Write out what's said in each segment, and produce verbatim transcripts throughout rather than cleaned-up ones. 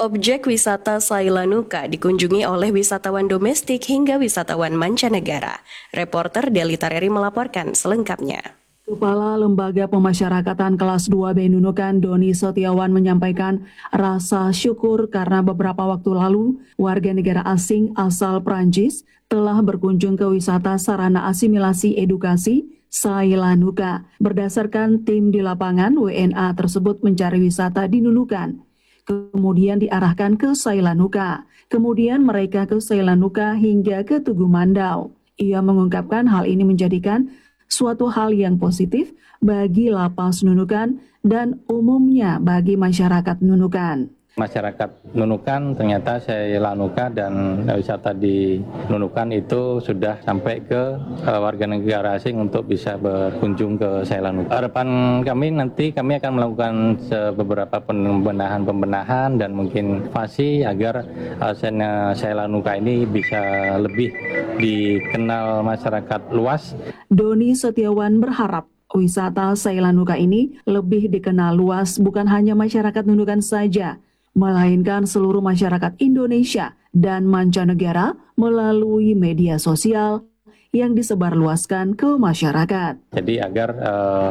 Objek wisata Sailanuka dikunjungi oleh wisatawan domestik hingga wisatawan mancanegara. Reporter Deli Tareri melaporkan selengkapnya. Kepala Lembaga Pemasyarakatan Kelas dua B Nunukan, Doni Setiawan, menyampaikan rasa syukur karena beberapa waktu lalu warga negara asing asal Prancis telah berkunjung ke wisata sarana asimilasi edukasi Sailanuka. Berdasarkan tim di lapangan, W N A tersebut mencari wisata di Nunukan, kemudian diarahkan ke Sailanuka, kemudian mereka ke Sailanuka hingga ke Tugu Mandau. Ia mengungkapkan hal ini menjadikan suatu hal yang positif bagi lapas Nunukan dan umumnya bagi masyarakat Nunukan. Masyarakat Nunukan ternyata Sailanuka dan wisata di Nunukan itu sudah sampai ke uh, warga negara asing untuk bisa berkunjung ke Sailanuka. Harapan kami nanti kami akan melakukan beberapa pembenahan-pembenahan dan mungkin inovasi agar uh, Sailanuka ini bisa lebih dikenal masyarakat luas. Doni Setiawan berharap wisata Sailanuka ini lebih dikenal luas bukan hanya masyarakat Nunukan saja, melainkan seluruh masyarakat Indonesia dan mancanegara melalui media sosial yang disebarluaskan ke masyarakat. Jadi agar uh,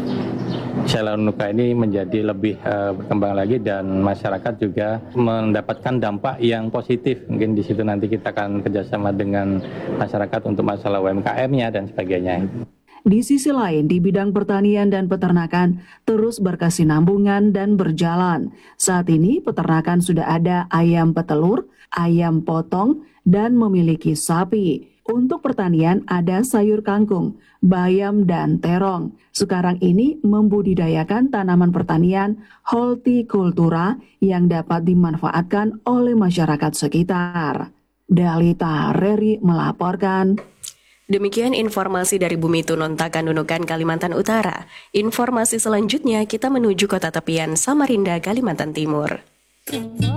Sailanuka ini menjadi lebih uh, berkembang lagi dan masyarakat juga mendapatkan dampak yang positif. Mungkin di situ nanti kita akan kerjasama dengan masyarakat untuk masalah U M K M-nya dan sebagainya. Di sisi lain, di bidang pertanian dan peternakan terus berkesinambungan dan berjalan. Saat ini peternakan sudah ada ayam petelur, ayam potong, dan memiliki sapi. Untuk pertanian ada sayur kangkung, bayam, dan terong. Sekarang ini membudidayakan tanaman pertanian hortikultura yang dapat dimanfaatkan oleh masyarakat sekitar. Deli Tareri melaporkan. Demikian informasi dari Bumi Tunontakan Nunukan, Kalimantan Utara. Informasi selanjutnya kita menuju kota tepian Samarinda, Kalimantan Timur.